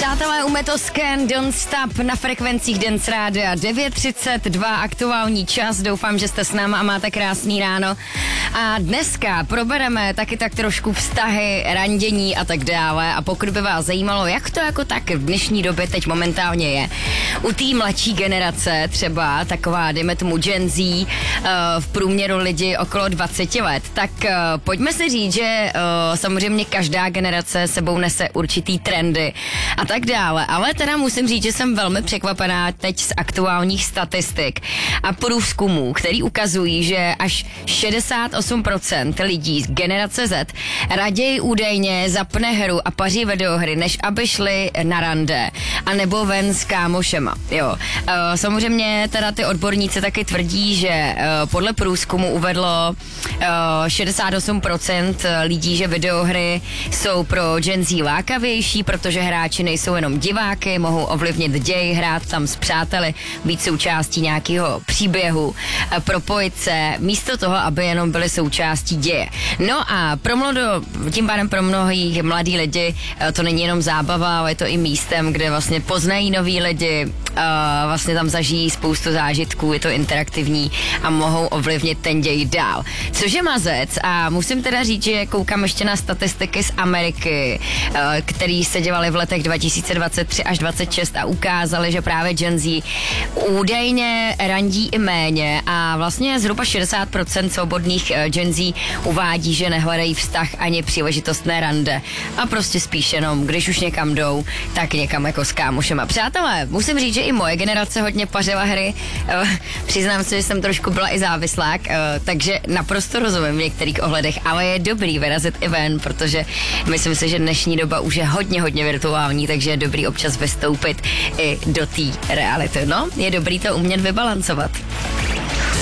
Přátelé, Umetosken, Don't Stop na frekvencích Dance Rádia 9:32, aktuální čas, doufám, že jste s náma a máte krásný ráno. A dneska probereme taky tak trošku vztahy, randění a tak dále. A pokud by vás zajímalo, jak to jako tak v dnešní době teď momentálně je, u té mladší generace, třeba taková, dejme tomu Gen Z, v průměru lidi okolo 20 let, tak pojďme si říct, že samozřejmě každá generace sebou nese určitý trendy a tak dále, ale teda musím říct, že jsem velmi překvapená teď z aktuálních statistik a průzkumů, který ukazují, že až 68% lidí z generace Z raději údajně zapne hru a paří videohry, než aby šli na rande a nebo ven s kámošema. Jo. Samozřejmě teda ty odborníci taky tvrdí, že podle průzkumu uvedlo 68% lidí, že videohry jsou pro Gen Z lákavější, protože hráči nejsou jenom diváky, mohou ovlivnit děj, hrát tam s přáteli, být součástí nějakého příběhu, propojit se, místo toho, aby jenom byli součástí děje. No a tím pádem pro mnohých mladí lidi to není jenom zábava, ale je to i místem, kde vlastně poznají noví lidi, vlastně tam zažijí spoustu zážitků, je to interaktivní a mohou ovlivnit ten děj dál. Což je mazec a musím teda říct, že koukám ještě na statistiky z Ameriky, který se dělaly v letech 2023 až 2026 a ukázali, že právě Gen Z údajně randí i méně a vlastně zhruba 60% svobodných Gen Z uvádí, že nehledají vztah ani příležitostné rande a prostě spíš jenom, když už někam jdou, tak někam jako s kámošema. Přátelé, musím říct, že i moje generace hodně pařila hry, přiznám se, že jsem trošku byla i závislák, takže naprosto rozumím v některých ohledech, ale je dobrý vyrazit i ven, protože myslím si, že dnešní doba už je hodně virtuální, takže je dobrý občas vystoupit i do té reality. No, je dobrý to umět vybalancovat.